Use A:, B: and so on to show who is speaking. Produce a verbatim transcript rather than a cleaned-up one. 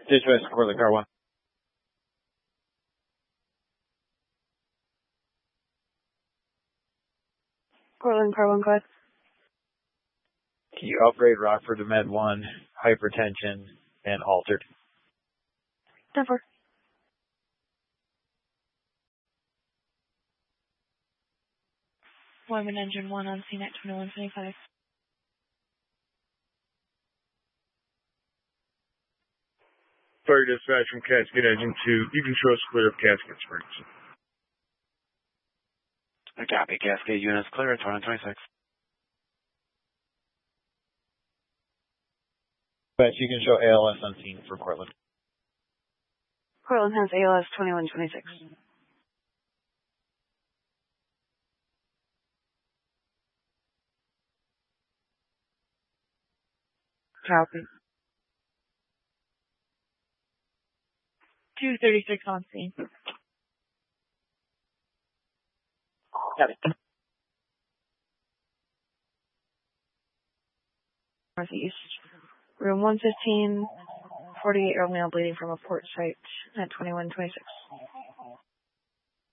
A: Dispatch Cortland, car one.
B: Cortland, car one, go ahead.
A: Can you upgrade Rockford to Med one, hypertension, and altered?
B: Never.
C: Wyman engine one on scene at twenty-one twenty-five.
D: Fire dispatch from Cascade Engine two. You can show us clear of Cascade Springs.
E: I copy. Cascade units clear at twenty-one twenty-six.
A: Dispatch, you can show A L S on scene for Cortland.
B: Cortland has A L S twenty-one twenty-six.
C: Copy. two thirty-six on scene.
A: Got it.
B: Northeast. Room one fifteen, forty-eight-year-old male bleeding from a port site at twenty-one twenty-six.